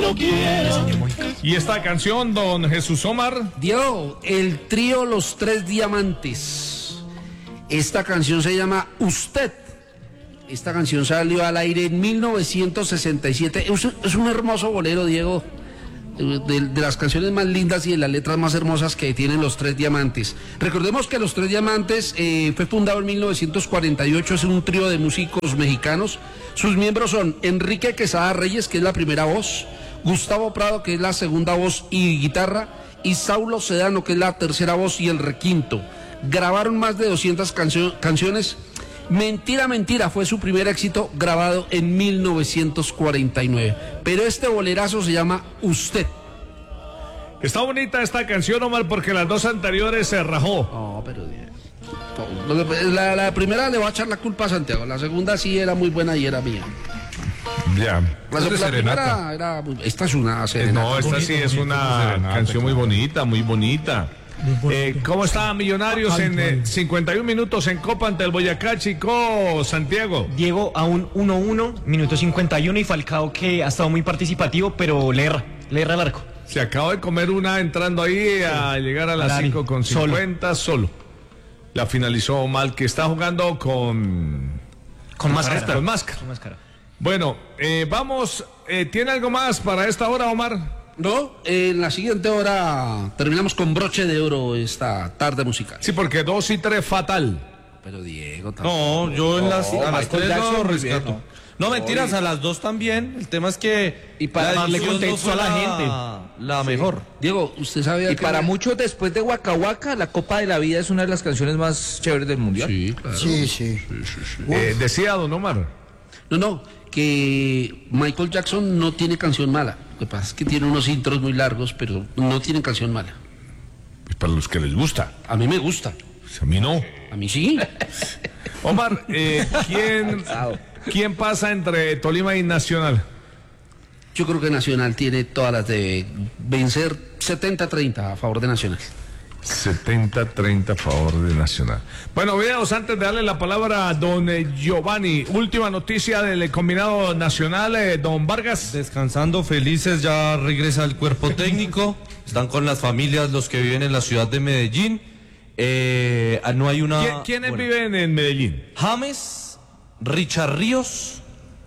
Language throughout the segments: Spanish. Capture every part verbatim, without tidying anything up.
lo quiero. Y esta canción, don Jesús Omar. Diego, el trío Los Tres Diamantes. Esta canción se llama Usted. Esta canción salió al aire en mil novecientos sesenta y siete. Es, es un hermoso bolero, Diego. De, de las canciones más lindas y de las letras más hermosas que tienen Los Tres Diamantes. Recordemos que Los Tres Diamantes eh, fue fundado en mil novecientos cuarenta y ocho, es un trío de músicos mexicanos. Sus miembros son Enrique Quesada Reyes, que es la primera voz, Gustavo Prado, que es la segunda voz y guitarra, y Saulo Sedano, que es la tercera voz y el requinto. Grabaron más de doscientas cancio- canciones. Mentira, mentira, fue su primer éxito, grabado en mil novecientos cuarenta y nueve. Pero este bolerazo se llama Usted. Está bonita esta canción, Omar, porque las dos anteriores se rajó. No, pero la, la primera le voy a echar la culpa a Santiago. La segunda sí era muy buena y era mía. Ya. La, la primera era, esta es una serenata. No, esta sí es una canción muy bonita, muy bonita. Eh, ¿Cómo está Millonarios en eh, cincuenta y un minutos en Copa ante el Boyacá Chico, Santiago? Diego a un uno uno, minuto cincuenta y uno, y Falcao, que ha estado muy participativo, pero le erra, le erra el arco. Se acaba de comer una entrando ahí a llegar a las cinco con cincuenta solo. solo. La finalizó mal, que está jugando con... Con máscara. Con máscara. Con máscara. Bueno, eh, vamos, eh, ¿tiene algo más para esta hora, Omar? No, en la siguiente hora terminamos con broche de oro esta tarde musical. Sí, porque dos y tres fatal. Pero Diego tampoco. No, yo en las, no, a las tres no rescato. Bien, no, no mentiras, a las dos también. El tema es que y para darle contexto no a la gente, la mejor. Sí. Diego, usted sabía y que para la... muchos después de Waka Waka, la Copa de la Vida es una de las canciones más chéveres del mundial. Sí, claro. Sí, sí. sí, sí, sí. Eh, decía don Omar. No, no, que Michael Jackson no tiene canción mala. Lo que pasa es que tiene unos intros muy largos, pero no tiene canción mala. Es para los que les gusta. A mí me gusta. Pues a mí no. A mí sí. Omar, eh, ¿quién, ¿quién pasa entre Tolima y Nacional? Yo creo que Nacional tiene todas las de vencer setenta a treinta a favor de Nacional. setenta a treinta a favor de Nacional. Bueno, veamos, antes de darle la palabra a don Giovanni, última noticia del combinado nacional, eh, don Vargas. Descansando felices, ya regresa el cuerpo técnico, están con las familias los que viven en la ciudad de Medellín. Eh, no hay una... ¿Qui- ¿Quiénes bueno, viven en Medellín? James, Richard Ríos,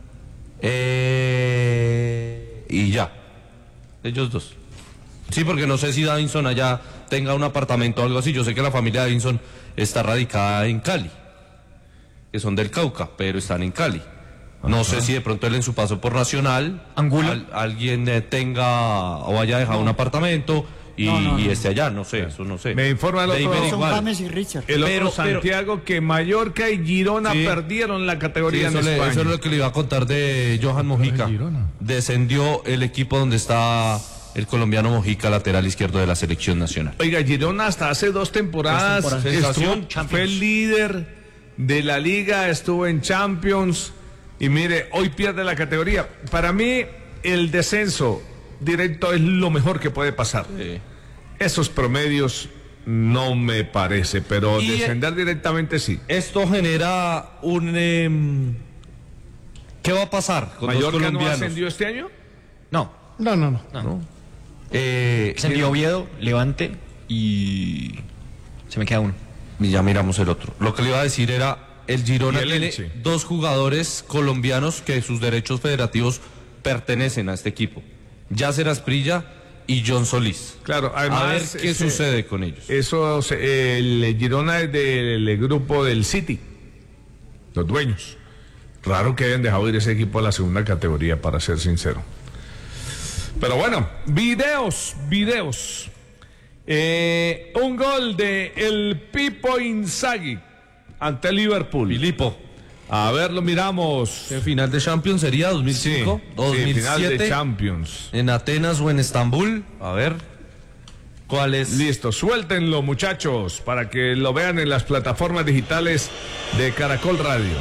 eh, y ya, ellos dos. Sí, porque no sé si Davinson allá tenga un apartamento o algo así. Yo sé que la familia de Davinson está radicada en Cali, que son del Cauca, pero están en Cali. No Ajá. sé si de pronto él en su paso por Nacional, al, alguien eh, tenga o haya dejado no. un apartamento y, no, no, no. y esté allá, no sé, eso no sé. Me informa el otro, son James y Richard. El otro pero, Santiago, pero, que Mallorca y Girona sí. perdieron la categoría sí, eso en le, España. Eso es lo que le iba a contar de Johan Mojica. Descendió el equipo donde está el colombiano Mojica, lateral izquierdo de la selección nacional. Oiga, Girona hasta hace dos temporadas, dos temporadas. Estuvo, fue el líder de la liga, estuvo en Champions y mire, hoy pierde la categoría. Para mí el descenso directo es lo mejor que puede pasar. Sí. Esos promedios no me parece, pero y descender directamente sí. Esto genera un... Eh, ¿qué va a pasar con los colombianos? ¿Mallorca no ascendió este año? No. No, no, no. no. ¿No? Eh, se envió Oviedo, Levante y se me queda uno. Y ya miramos el otro. Lo que le iba a decir era, el Girona el tiene Elche. dos jugadores colombianos que sus derechos federativos pertenecen a este equipo. Yasser Asprilla y John Solís. Claro, además, a ver qué ese, sucede con ellos. Eso, el Girona es del grupo del City, los dueños. Raro que hayan dejado ir ese equipo a la segunda categoría, para ser sincero. Pero bueno, videos, videos. Eh, un gol de el Pipo Inzaghi ante Liverpool. Filipo. A ver, lo miramos. ¿Qué final de Champions sería? ¿dos mil cinco? Sí, ¿dos mil siete? Sí, final de Champions. ¿En Atenas o en Estambul? A ver. ¿Cuál es? Listo, suéltenlo, muchachos, para que lo vean en las plataformas digitales de Caracol Radio.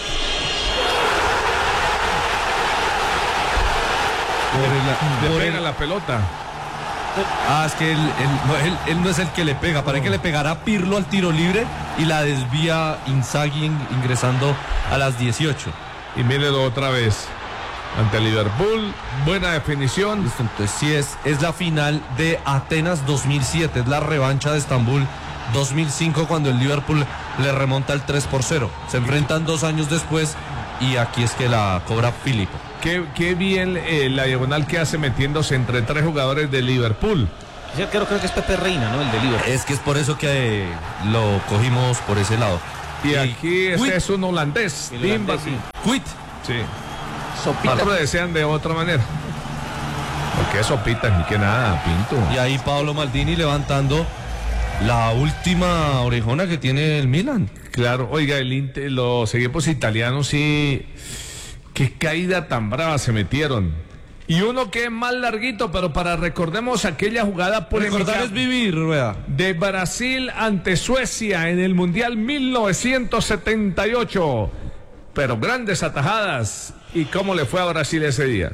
Le pega la pelota. Ah, es que él, él, no, él, él no es el que le pega. Parece que le pegará Pirlo al tiro libre y la desvía Inzaghi ingresando a las dieciocho. Y mírelo otra vez. ante Liverpool, buena definición. Listo, entonces sí es, es la final de Atenas dos mil siete, es la revancha de Estambul dos mil cinco cuando el Liverpool le remonta el tres por cero. Se enfrentan dos años después y aquí es que la cobra Filipo. Qué, qué bien eh, la diagonal que hace metiéndose entre tres jugadores de Liverpool. Yo creo, creo que es Pepe Reina, ¿no? El de Liverpool. Es que es por eso que eh, lo cogimos por ese lado. Y aquí este Quit. es un holandés. El holandés, Timber. sí. Quit. Sí. Sopita. Otros desean de otra manera. Porque sopitas ni que nada, Pinto. Y ahí Paolo Maldini levantando la última orejona que tiene el Milan. Claro, oiga, el Inter, los equipos italianos sí. Qué caída tan brava se metieron. Y uno que es más larguito, pero para recordemos aquella jugada polémica Recordar es vivir, Rueda. de Brasil ante Suecia en el Mundial mil novecientos setenta y ocho. Pero grandes atajadas. ¿Y cómo le fue a Brasil ese día?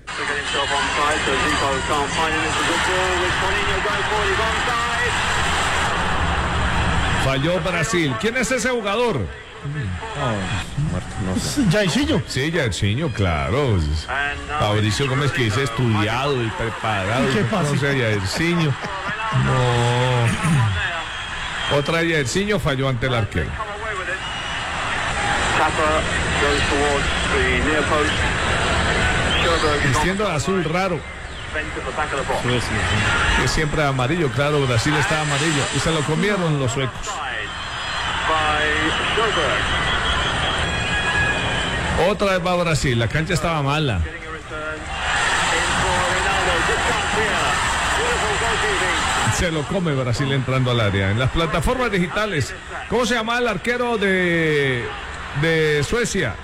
Falló Brasil. ¿Quién es ese jugador? Jairzinho. Sí, Jairzinho, claro. Fabricio Gómez, que dice estudiado y preparado. ¿Qué No pasa? sé, Jairzinho. No. Otra de Jairzinho falló ante el arquero. Vistiendo de azul raro. Que siempre amarillo, claro, Brasil está amarillo. Y se lo comieron los suecos. Otra vez va Brasil, la cancha estaba mala. Se lo come Brasil entrando al área. En las plataformas digitales, ¿cómo se llama el arquero de, de Suecia?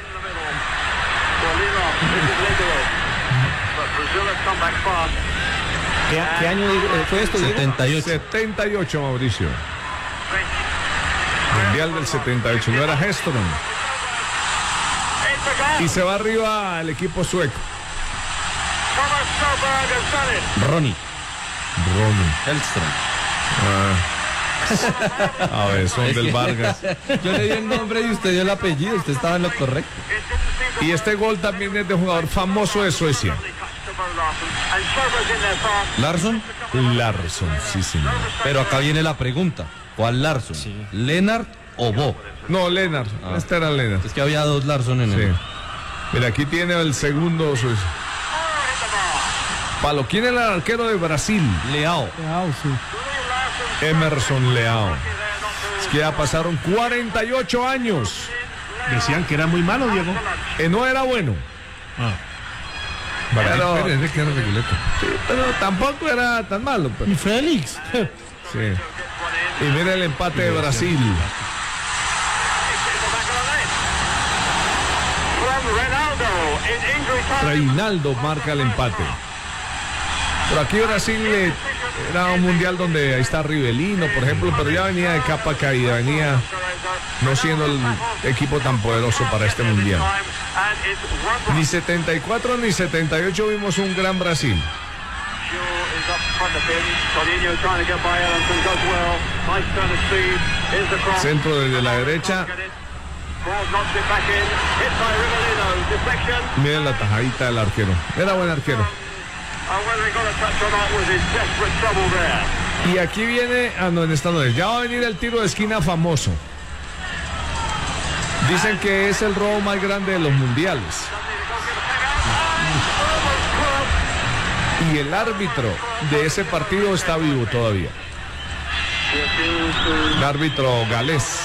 ¿Qué, qué año eh, fue esto, Diego? setenta y ocho. setenta y ocho, Mauricio. Mundial del setenta y ocho, no era Heston. Y se va arriba el equipo sueco. Ronnie. Ronnie. Hellström. A ver, son del Vargas. Yo le di el nombre y usted dio el apellido, usted estaba en lo correcto. Y este gol también es de un jugador famoso de Suecia. Larsson. Larsson, sí señor. Pero acá viene la pregunta. ¿Cuál Larsson? ¿Lennart o Bo? No, Lennart. Este era Lennart. Es que había dos Larsson en Sí. el... Mira, aquí tiene el segundo suizo. Palo, ¿quién es el arquero de Brasil? Leao. Ah, sí. Emerson Leao. Es que ya pasaron cuarenta y ocho años. Decían que era muy malo, Diego. Eh, no era bueno. Ah. Pero, Pérez, que era Reguileto. sí, pero tampoco era tan malo. Pero, Y Félix. sí. Y mira el empate de Brasil. Reinaldo marca el empate. Pero aquí Brasil eh, era un mundial donde ahí está Rivelino, por ejemplo, pero ya venía de capa caída, venía no siendo el equipo tan poderoso para este mundial. Ni setenta y cuatro ni setenta y ocho vimos un gran Brasil. Centro desde la derecha. Miren la tajadita del arquero. Era buen arquero. Y aquí viene, ah no, en esta no es. Ya va a venir el tiro de esquina famoso. Dicen que es el robo más grande de los mundiales. Y el árbitro de ese partido está vivo todavía. El árbitro galés.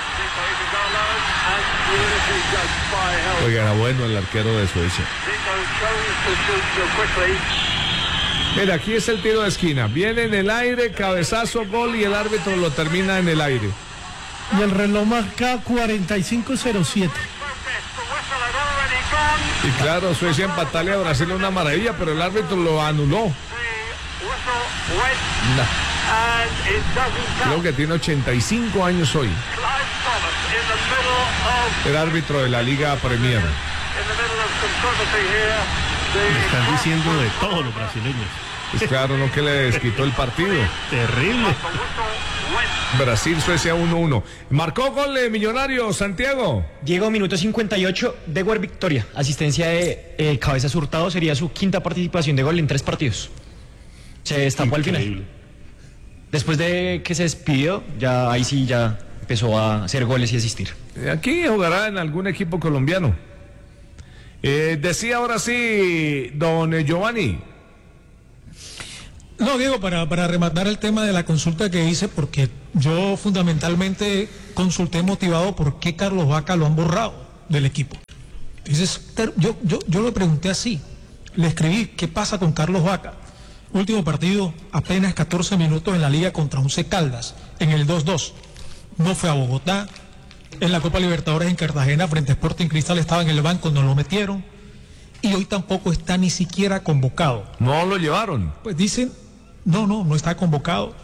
Oiga, era bueno el arquero de Suecia. Mira, aquí es el tiro de esquina. Viene en el aire, cabezazo, gol y el árbitro lo termina en el aire. Y el reloj marca cuarenta y cinco cero siete. Y claro, Suecia empatarle a Brasil es una maravilla, pero el árbitro lo anuló. Creo que tiene ochenta y cinco años hoy. El árbitro de la Liga Premier. Le están diciendo de todos los brasileños. Pues claro, no que le desquitó el partido. Terrible. Brasil, Suecia uno uno. Marcó gol de Millonario, Santiago. Diego, minuto cincuenta y ocho, Degüer Victoria. Asistencia de eh, Cabezas Hurtado, sería su quinta participación de gol en tres partidos. Se destapó al final. Después de que se despidió, ya ahí sí ya empezó a hacer goles y asistir. Aquí jugará en algún equipo colombiano. Eh, decía ahora sí, don Giovanni. No, Diego, para, para rematar el tema de la consulta que hice, porque yo fundamentalmente consulté motivado por qué Carlos Vaca lo han borrado del equipo. Entonces, yo, yo, yo le pregunté así, le escribí, ¿qué pasa con Carlos Vaca? Último partido, apenas catorce minutos en la liga contra Once Caldas, en el dos dos. No fue a Bogotá. En la Copa Libertadores en Cartagena, frente a Sporting Cristal, estaba en el banco, no lo metieron. Y hoy tampoco está ni siquiera convocado. No lo llevaron. Pues dicen, no, no, no está convocado.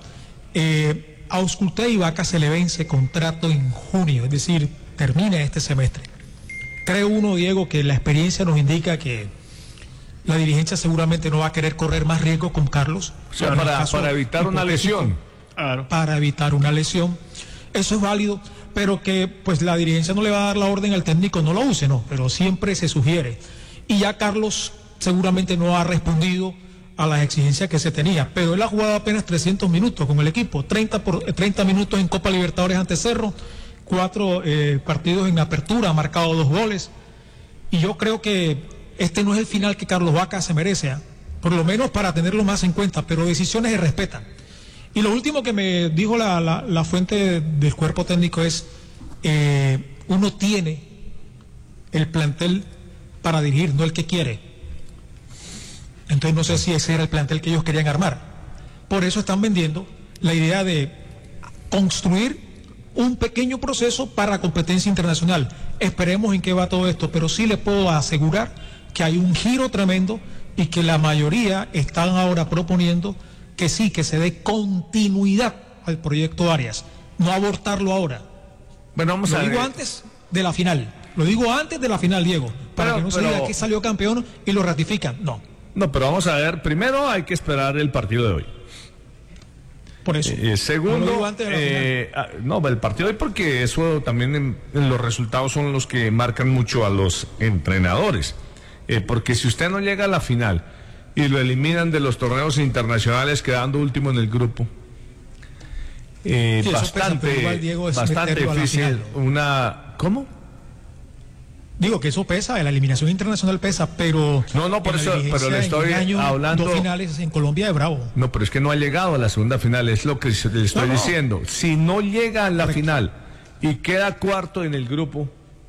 Eh, a Ausculté y Vaca se le vence contrato en junio, es decir, termina este semestre. Cree uno, Diego, que la experiencia nos indica que la dirigencia seguramente no va a querer correr más riesgo con Carlos. O sea, para, para evitar una lesión. Claro. Para evitar una lesión. Eso es válido, pero que pues la dirigencia no le va a dar la orden al técnico, no lo use, no, pero siempre se sugiere. Y ya Carlos seguramente no ha respondido a las exigencias que se tenía, pero él ha jugado apenas trescientos minutos con el equipo, treinta, por, treinta minutos en Copa Libertadores ante Cerro, cuatro eh, partidos en apertura, ha marcado dos goles, y yo creo que este no es el final que Carlos Vaca se merece, ¿eh? Por lo menos para tenerlo más en cuenta, pero decisiones se respetan. Y lo último que me dijo la, la, la fuente del cuerpo técnico es, eh, uno tiene el plantel para dirigir, no el que quiere. Entonces no sé si ese era el plantel que ellos querían armar. Por eso están vendiendo la idea de construir un pequeño proceso para competencia internacional. Esperemos en qué va todo esto, pero sí les puedo asegurar que hay un giro tremendo y que la mayoría están ahora proponiendo que sí, que se dé continuidad al proyecto Arias, no abortarlo ahora. Bueno, vamos Lo a digo ver. antes de la final, lo digo antes de la final, Diego, para Pero- que no se pero- diga que salió campeón y lo ratifican. No, No, pero vamos a ver. Primero hay que esperar el partido de hoy. por eso. Eh, Yo lo segundo, digo antes de la eh, ah, no, el partido de hoy porque eso también en, en los resultados son los que marcan mucho a los entrenadores. Eh, porque si usted no llega a la final y lo eliminan de los torneos internacionales quedando último en el grupo, eh, Sí, eso pesa, bastante, pero igual, Diego, es bastante meterlo a la difícil. final. Una, ¿cómo? Digo que eso pesa, la eliminación internacional pesa, pero No, no, por en la eso, dirigencia, pero le en estoy un año, hablando- dos finales en Colombia de bravo. No, pero es que no ha llegado a la segunda final, es lo que le estoy No, no. diciendo. Si no llega a la final y queda cuarto en el grupo,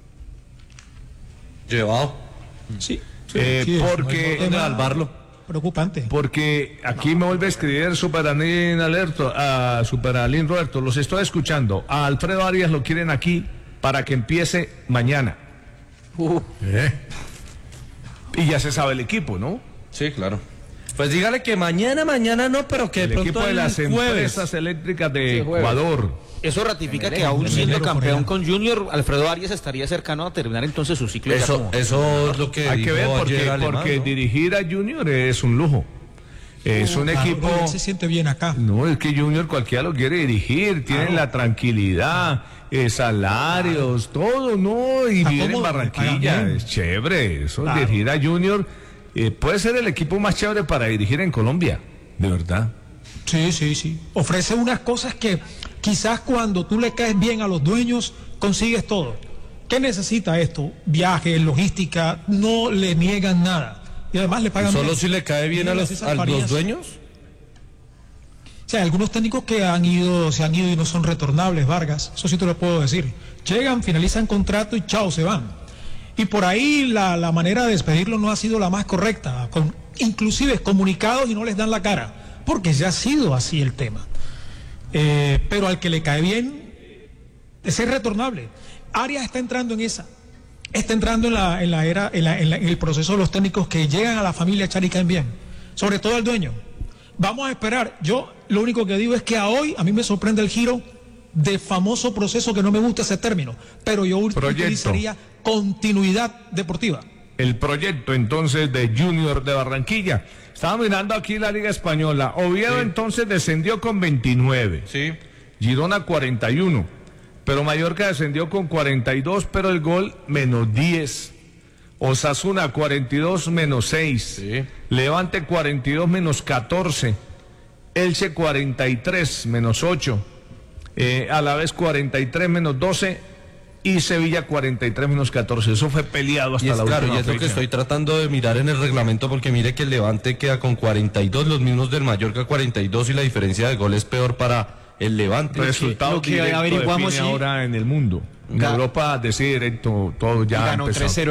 Llevado. Sí, eh, sí, es porque, un tema Salvarlo. preocupante. porque aquí me vuelve a escribir Superalín Alerto, a Superalín Roberto, los estoy escuchando. A Alfredo Arias lo quieren aquí para que empiece mañana. Eh. Y ya se sabe el equipo, ¿no? Sí, claro. Pues dígale que mañana, mañana no, pero que de El pronto equipo de el las jueves. empresas eléctricas de Sí, jueves. Ecuador. Eso ratifica que enero, aún en siendo enero, por campeón allá. con Junior, Alfredo Arias estaría cercano a terminar entonces su ciclo. ya Eso, como- eso es lo que Hay que dijo ver ayer porque, Alemán, porque ¿no? dirigir a Junior es un lujo. Es un Claro, equipo... no, él se siente bien acá. No, es que Junior cualquiera lo quiere dirigir, tienen la tranquilidad, eh, salarios, todo, ¿no? Y Está viven en cómodo, Barranquilla, pagan bien. es chévere. Eso, Claro. dirigir a Junior eh, puede ser el equipo más chévere para dirigir en Colombia, de verdad. Sí, sí, sí. Ofrece unas cosas que quizás cuando tú le caes bien a los dueños, consigues todo. ¿Qué necesita esto? Viajes, logística, no le niegan nada. Y además le pagan Solo bien. si le cae bien a Mira, los, César a los Farías. dueños. O sea, algunos técnicos que han ido, se han ido y no son retornables, Vargas, eso sí te lo puedo decir. Llegan, finalizan contrato y chao, se van. Y por ahí la, la manera de despedirlo no ha sido la más correcta, con, inclusive comunicados y no les dan la cara, porque ya ha sido así el tema. Eh, pero al que le cae bien, ese es retornable. Arias está entrando en esa, está entrando en la, en la era, en, la- en la- en el proceso de los técnicos que llegan a la familia Char y caen bien, sobre todo al dueño. Vamos a esperar. Yo lo único que digo es que a hoy a mí me sorprende el giro de famoso proceso, que no me gusta ese término, pero yo Proyecto. utilizaría continuidad deportiva. el proyecto entonces de Junior de Barranquilla. Estaba mirando aquí la Liga Española. Oviedo Sí. entonces descendió con veintinueve. Sí. Girona cuarenta y uno. Pero Mallorca descendió con cuarenta y dos, pero el gol menos diez. Osasuna cuarenta y dos menos seis. Sí. Levante cuarenta y dos menos catorce. Elche cuarenta y tres menos ocho. Eh, Alavés cuarenta y tres menos doce. Y Sevilla cuarenta y tres menos catorce. Eso fue peleado hasta Y es la claro, última y es lo que fecha. estoy tratando de mirar en el reglamento, porque mire que el Levante queda con cuarenta y dos, los mismos del Mallorca cuarenta y dos, y la diferencia de gol es peor para el Levante. Resultado lo que directo averiguamos, define sí. ahora en el mundo. En Ga- Europa decide directo todo ya Ganó empezó. tres cero